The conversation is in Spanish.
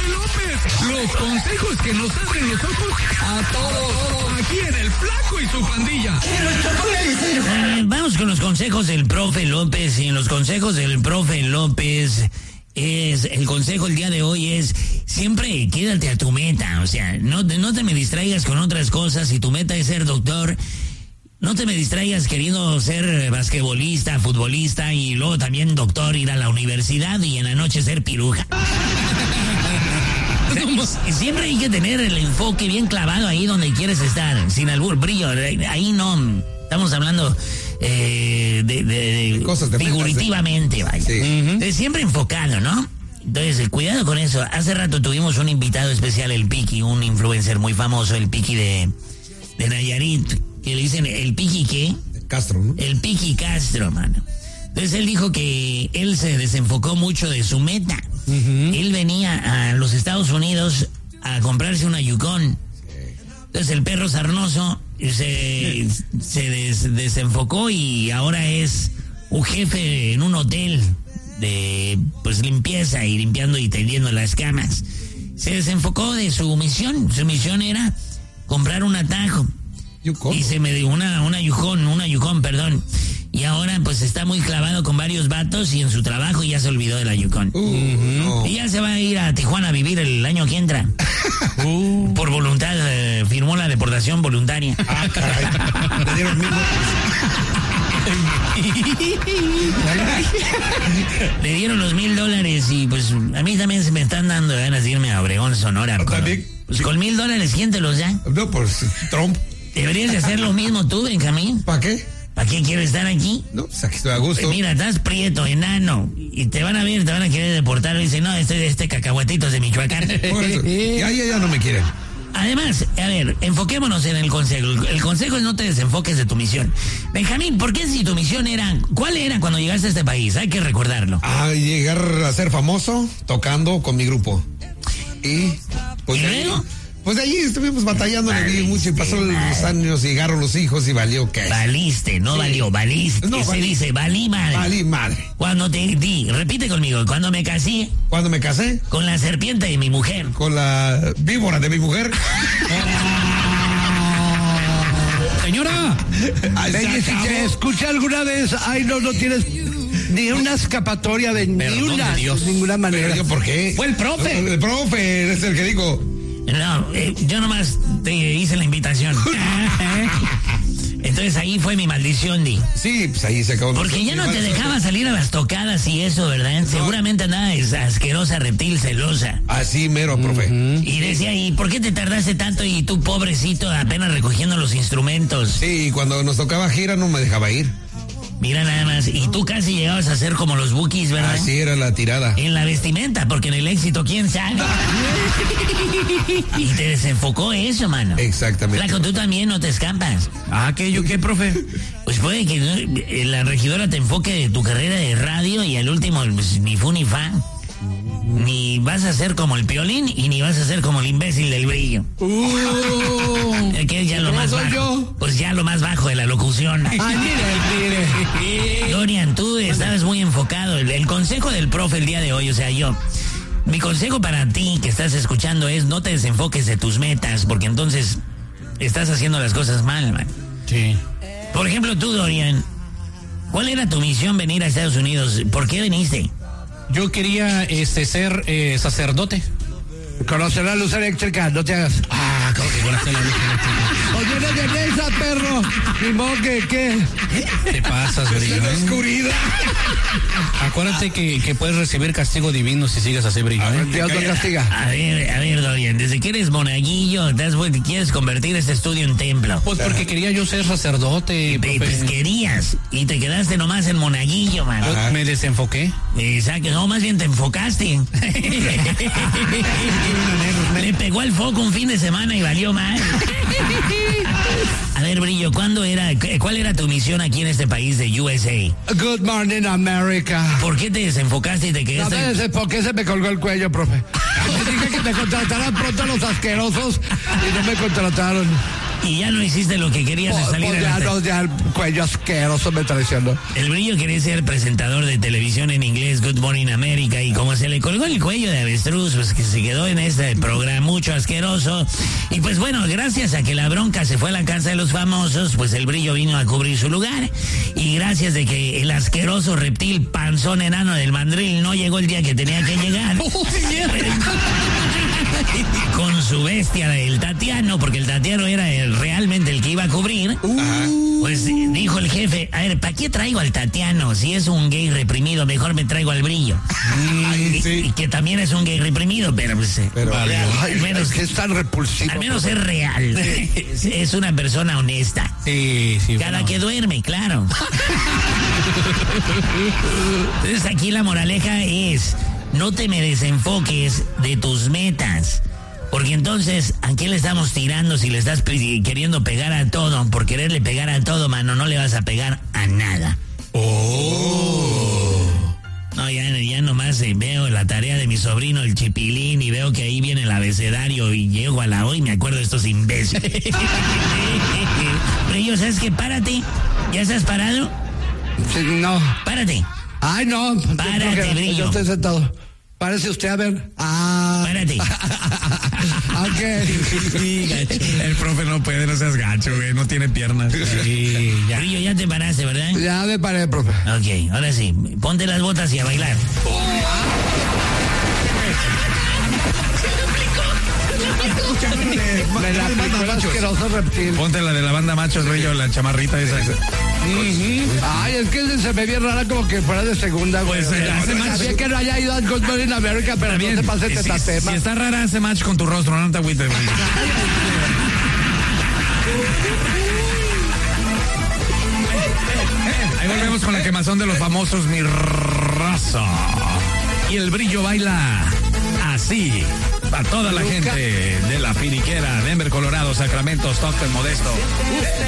profe López. Los consejos que nos abren los ojos a todos. Aquí en El Flaco y su pandilla. Vamos con los consejos del profe López. Y en los consejos del profe López el consejo el día de hoy es siempre quédate a tu meta. O sea, no te me distraigas con otras cosas. Si tu meta es ser doctor, no te me distraigas queriendo ser basquetbolista, futbolista y luego también doctor, ir a la universidad y en la noche ser piruja. Siempre hay que tener el enfoque bien clavado ahí donde quieres estar, sin albur, brillo. Ahí no estamos hablando de cosas figurativamente, vaya. Sí. Entonces, siempre enfocado, ¿no? Entonces, cuidado con eso. Hace rato tuvimos un invitado especial, el Piqui, un influencer muy famoso, el Piqui de Nayarit, que le dicen el Piqui, ¿qué? Castro, ¿no? El Piqui Castro, mano. Entonces él dijo que él se desenfocó mucho de su meta. Él venía a los Estados Unidos a comprarse una Yukon. Entonces el perro sarnoso se desenfocó y ahora es un jefe en un hotel de pues limpieza y limpiando y tendiendo las camas. Se desenfocó de su misión. Su misión era comprar un atajo. Yukon. Y se me dio una Yukon, perdón. Y ahora pues está muy clavado con varios vatos y en su trabajo ya se olvidó de la Yukon. No. Y ya se va a ir a Tijuana a vivir el año que entra. Por voluntad, firmó la deportación voluntaria. Ah, caray. Le dieron Le dieron los $1,000 y pues a mí también se me están dando ganas de irme a Obregón, Sonora. Pues con $1,000, ¿quién te los da? No, pues Trump. Deberías de hacer lo mismo tú, Benjamín. ¿Para qué? ¿Para qué quieres estar aquí? No, pues aquí estoy a gusto. Mira, estás prieto, enano, y te van a ver, te van a querer deportar. Y dicen, no, este cacahuatito es de Michoacán. Ya no me quieren. Además, a ver, enfoquémonos en el consejo. El consejo es no te desenfoques de tu misión. Benjamín, ¿por qué si tu misión cuál era cuando llegaste a este país? Hay que recordarlo. Llegar a ser famoso tocando con mi grupo. Y pues luego pues de allí estuvimos batallando mucho y pasó los años, llegaron los hijos y valió qué. Valiste, no valió, valiste. No, se dice, valí madre. Valí madre. Cuando repite conmigo, cuando me casé. ¿Cuándo me casé? Con la serpiente de mi mujer. Con la víbora de mi mujer. Señora, si te escucha alguna vez, no tienes ni una escapatoria de ninguna manera. ¿Pero yo por qué? Fue el profe. El profe es el que dijo. No, yo nomás te hice la invitación. Entonces ahí fue mi maldición, Di. Sí, pues ahí se acabó. Porque ya no te dejaba salir a las tocadas y eso, ¿verdad? No. Seguramente andabas asquerosa, reptil, celosa. Así mero, profe. Y decía, ¿y por qué te tardaste tanto y tú, pobrecito, apenas recogiendo los instrumentos? Sí, cuando nos tocaba gira no me dejaba ir. Mira nada más, y tú casi llegabas a ser como los Bukis, ¿verdad? Así era la tirada. En la vestimenta, porque en el éxito, ¿quién sabe? Y te desenfocó eso, mano. Exactamente. Flaco, tú también no te escapas. ¿Qué, profe? Pues puede que la regidora te enfoque de tu carrera de radio y al último, pues, ni fu ni fa. Ni vas a ser como el Piolín y ni vas a ser como el imbécil del Brillo. Que es ya lo más bajo. Yo? Pues ya lo más bajo de la locución. Ay, mire. Dorian, tú estabas muy enfocado. El consejo del profe el día de hoy, o sea, mi consejo para ti que estás escuchando es no te desenfoques de tus metas, porque entonces estás haciendo las cosas mal, man. Sí. Por ejemplo, tú, Dorian, ¿cuál era tu misión venir a Estados Unidos? ¿Por qué viniste? Yo quería ser sacerdote. Conocer la luz eléctrica, no te hagas. ¿Cómo que conocer la luz eléctrica? Oye, no de esa, perro. Ni modo que, ¿qué? Te pasas, Brillo. Es la oscuridad. Acuérdate que puedes recibir castigo divino si sigues así, Brillo. Dios no castiga. A ver, Dorian, desde que eres monaguillo, quieres convertir este estudio en templo. Pues porque quería yo ser sacerdote, pues querías, y te quedaste nomás en monaguillo, man. Me desenfoqué. Exacto, no, más bien te enfocaste. Le pegó al foco un fin de semana y valió mal. A ver, Brillo, ¿cuál era tu misión aquí en este país de USA? Good morning, America. ¿Por qué te desenfocaste y te quedaste? No, ¿por qué se me colgó el cuello, profe? Dije que me contrataran pronto los asquerosos y no me contrataron. Y ya no hiciste lo que querías de salir ya el cuello asqueroso me traicionó. El Brillo quería ser presentador de televisión en inglés, Good Morning America, y como se le colgó el cuello de avestruz, pues que se quedó en este programa mucho asqueroso. Y pues bueno, gracias a que la bronca se fue a la casa de los famosos, pues el Brillo vino a cubrir su lugar. Y gracias de que el asqueroso reptil panzón enano del mandril no llegó el día que tenía que llegar. Con su bestia del Tatiano, porque el Tatiano era realmente el que iba a cubrir. Pues dijo el jefe, a ver, ¿para qué traigo al Tatiano? Si es un gay reprimido, mejor me traigo al Brillo. Y que también es un gay reprimido, pero pues Vale. al menos es tan repulsivo. Al menos es real. Es una persona honesta. Sí, Cada que duerme, claro. Entonces aquí la moraleja es: no te me desenfoques de tus metas. Porque entonces, ¿a qué le estamos tirando si le estás queriendo pegar a todo? Por quererle pegar a todo, mano, no le vas a pegar a nada. No, ya nomás veo la tarea de mi sobrino, el Chipilín, y veo que ahí viene el abecedario y llego a la O y me acuerdo de estos imbéciles. Brillo, ¿sabes qué? Párate. ¿Ya estás parado? Sí, no. Párate. Ay, no. Párate, Brillo. Yo estoy sentado. Párese usted, a ver. Párate. Ok. El profe no puede, no seas gacho, güey. No tiene piernas. Sí, ya. Brillo, ya te paraste, ¿verdad? Ya me paré, profe. Ok, ahora sí. Ponte las botas y a bailar. Me la aplicó el asqueroso reptil. Ponte la de la banda Machos, Brillo, la chamarrita esa. Ay, es que se me ve rara como que fuera de segunda, güey. Pues, hace match. Así que no haya ido al Good Morning America, pero no se pase tetatema. Si está rara, hace match con tu rostro, no te agüites, Brillo. Ahí volvemos con la quemazón de los famosos, mi raza. Y el Brillo baila así. A toda la gente de la Finiquera, Denver, Colorado, Sacramento, Stockton, Modesto.